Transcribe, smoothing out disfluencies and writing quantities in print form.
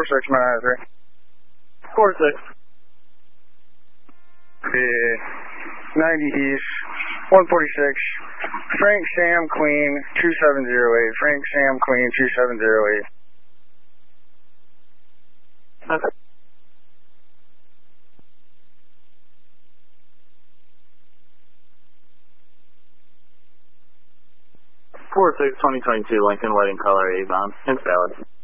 4-6, my 93. 4-6. Yeah. 90 East, 146. Frank Sam Queen 2708. Frank Sam Queen 2708. Okay. Four 6 2022 Lincoln Wedding Color Avon. It's valid.